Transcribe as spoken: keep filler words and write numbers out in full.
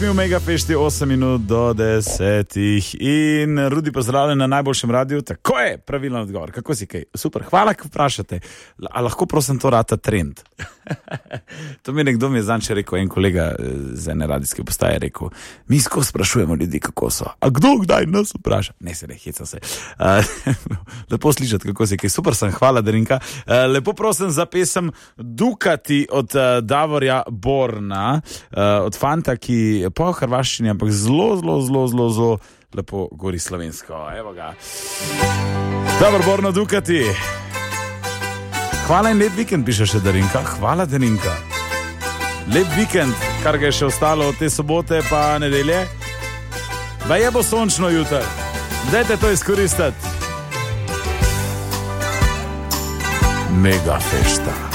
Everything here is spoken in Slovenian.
Mi v Megafešti osem minut do desetih in Rudi pozdravljen na najboljšem radiju. Tako je, pravilen odgovor. Kako si kaj? Super, hvala, ko vprašate. A lahko prosim to rata trend? To mi nekdo mi je zanče rekel, en kolega z ene radijske postaje rekel, mi skozi sprašujemo ljudi, kako so. A kdo kdaj nas vpraša? Ne se ne, heca se. Uh, lepo slišati, kako si kaj. Super sem, hvala Darinka. Uh, lepo prosim za pesem Dukati od uh, Davorja Borna, uh, od fanta, ki po hrvaščini, ampak zelo, zelo, zelo, zelo, zelo lepo govori slovensko. Evo ga. Davor Borno, Dukati. Hvala in lep vikend, piše še Darinka. Hvala, Darinka. Lep vikend, kar ga je še ostalo od te sobote pa nedelje. Da je bo sončno jutro. Dajte to izkoristiti. Megafešta.